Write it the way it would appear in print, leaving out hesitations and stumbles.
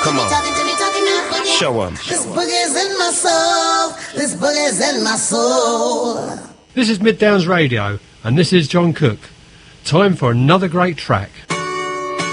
Come on. Show 'em. This boogie's in my soul. This boogie's in my soul. This is Mid Downs Radio, and this is John Cook. Time for another great track.